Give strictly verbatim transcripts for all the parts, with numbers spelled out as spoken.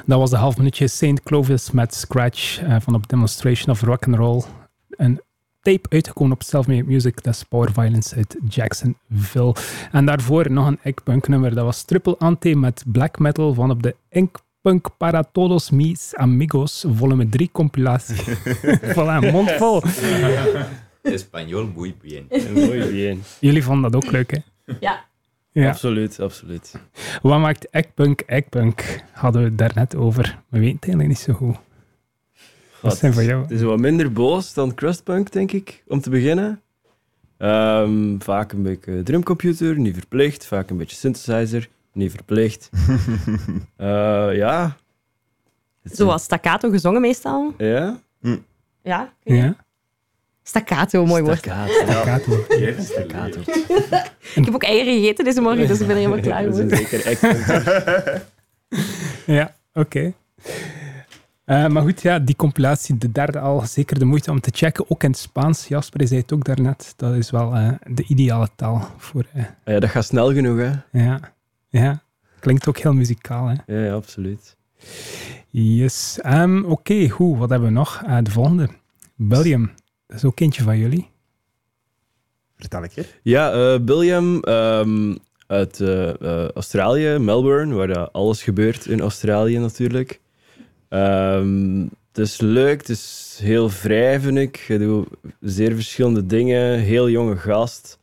Dat was de half minuutje Saint Clovis met Scratch uh, van op Demonstration of Rock'n'Roll. Een tape uitgekomen op Self-Made Music, dat is Power Violence uit Jacksonville. En daarvoor nog een Eggpunk nummer, dat was Triple Ante met Black Metal van op de Eggpunk Para Todos Mis Amigos volume drie compilatie. Voilà, mond vol. Español muy bien. Muy bien. Jullie vonden dat ook leuk, hè? Ja. Ja. Absoluut, absoluut. Wat maakt Eggpunk Eggpunk? Hadden we het daarnet over. We weten het eigenlijk niet zo goed. Wat zijn voor jou? Het is wat minder boos dan crustpunk, denk ik, om te beginnen. Um, vaak een beetje drumcomputer, niet verplicht. Vaak een beetje synthesizer, niet verplicht. uh, ja. Zoals staccato gezongen meestal. Ja? Hm. Ja? Ja? Staccato, mooi woord. Staccato. Staccato. Ja, Staccato. Ik heb ook eieren gegeten deze morgen, dus ik ben er helemaal klaar Dat voor. is zeker echt. Ja, oké. Okay. Uh, maar goed, ja, die compilatie, de derde al, zeker de moeite om te checken. Ook in het Spaans. Jasper zei het ook daarnet. Dat is wel uh, de ideale taal voor... Uh, Ja, dat gaat snel genoeg, hè? ja, ja. Klinkt ook heel muzikaal, hè? Ja, ja, absoluut. Yes. Um, Oké, okay, goed. Wat hebben we nog? Uh, de volgende. Billiam. Dat is ook eentje van jullie. Vertel ik je. Ja, uh, Billiam um, uit uh, uh, Australië, Melbourne, waar uh, alles gebeurt in Australië natuurlijk. Um, het is leuk, het is heel vrij, vind ik. Je doet zeer verschillende dingen. Heel jonge gast.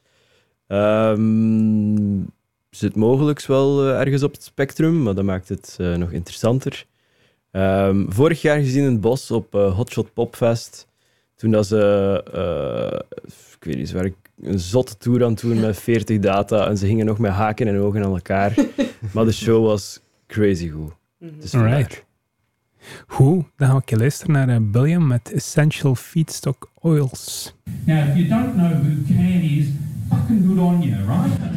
Um, zit mogelijk wel uh, ergens op het spectrum, maar dat maakt het uh, nog interessanter. Um, vorig jaar gezien in het bos op uh, Hotshot Popfest. Toen dat ze, uh, ik weet niet, ze waren een zotte tour aan het doen met veertig data en ze gingen nog met haken en ogen aan elkaar. Maar de show was crazy goed. Dus Alright. Goed, dan gaan we een keer luisteren naar uh, Billiam met Essential Feedstock Oils. Now, if you don't know who Can is, fucking good on you, right?